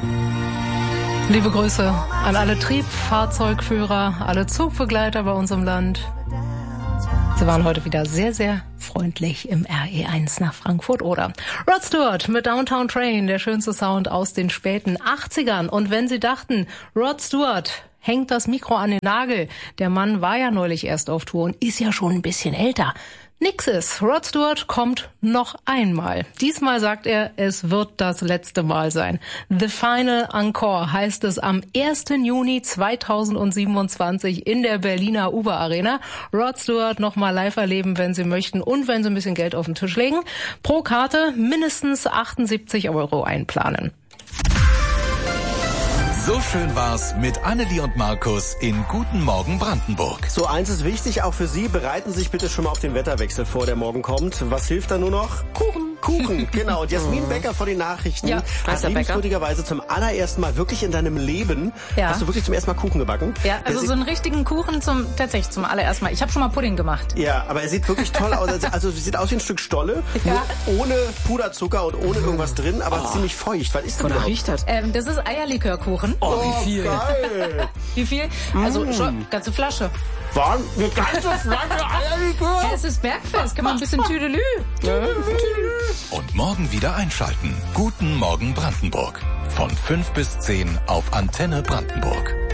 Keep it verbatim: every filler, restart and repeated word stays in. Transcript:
Liebe Grüße an alle Triebfahrzeugführer, alle Zugbegleiter bei uns im Land. Sie waren heute wieder sehr, sehr freundlich im R E eins nach Frankfurt oder. Rod Stewart mit Downtown Train, der schönste Sound aus den späten achtzigern. Und wenn Sie dachten, Rod Stewart hängt das Mikro an den Nagel, der Mann war ja neulich erst auf Tour und ist ja schon ein bisschen älter. Nix ist. Rod Stewart kommt noch einmal. Diesmal sagt er, es wird das letzte Mal sein. The Final Encore heißt es am ersten Juni zweitausendsiebenundzwanzig in der Berliner Uber Arena. Rod Stewart noch mal live erleben, wenn Sie möchten und wenn Sie ein bisschen Geld auf den Tisch legen. Pro Karte mindestens achtundsiebzig Euro einplanen. So schön war's mit Annelie und Markus in Guten Morgen Brandenburg. So, eins ist wichtig, auch für Sie. Bereiten Sie sich bitte schon mal auf den Wetterwechsel vor, der morgen kommt. Was hilft da nur noch? Kuchen. Kuchen, genau. Und Jasmin Becker vor den Nachrichten ja, hat liebenswürdigerweise zum allerersten Mal wirklich in deinem Leben, ja. hast du wirklich zum ersten Mal Kuchen gebacken? Ja, also der so einen richtigen Kuchen zum tatsächlich zum allerersten Mal. Ich habe schon mal Pudding gemacht. Ja, aber er sieht wirklich toll aus. Also es sieht aus wie ein Stück Stolle, ja. nur ohne Puderzucker und ohne irgendwas drin, aber oh. ziemlich feucht. Was ist denn das? Riecht das? Ähm, das ist Eierlikörkuchen. Oh, wie viel? Geil. Wie viel? Also schon ganze Flasche. Waren eine ganze Flasche Eierlikör? Ja, es ist Bergfest, kann man ein bisschen Tüdelü. Und morgen wieder einschalten. Guten Morgen Brandenburg. Von fünf bis zehn auf Antenne Brandenburg.